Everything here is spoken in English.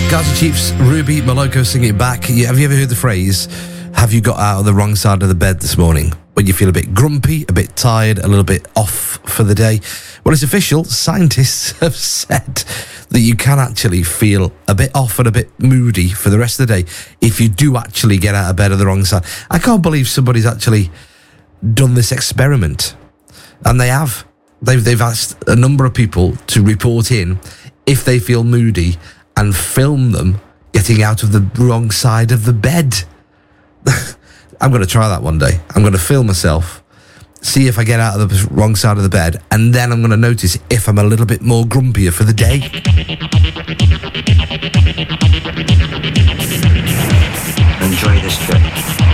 Gaza Chiefs, Ruby Moloko singing it back. Have you ever heard the phrase, have you got out of the wrong side of the bed this morning? When you feel a bit grumpy, a bit tired, a little bit off for the day. Well, it's official. Scientists have said that you can actually feel a bit off and a bit moody for the rest of the day if you do actually get out of bed on the wrong side. I can't believe somebody's actually done this experiment. And they have. They've asked a number of people to report in if they feel moody and film them getting out of the wrong side of the bed. I'm going to try that one day. I'm going to film myself, see if I get out of the wrong side of the bed, and then I'm going to notice if I'm a little bit more grumpier for the day. Enjoy this trip.